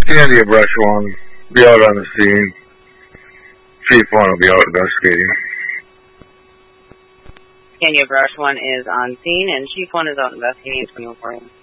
Sandy and Brush One will be out on the scene. Chief One will be out investigating. Kenya Brush 1 is on scene, and Chief 1 is out investigating 2140.